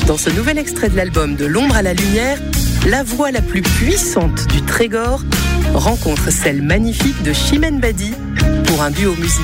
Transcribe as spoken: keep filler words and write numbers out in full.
Dans ce nouvel extrait de l'album De l'ombre à la lumière, la voix la plus puissante du Trégor rencontre celle magnifique de Chimène Badi pour un duo musical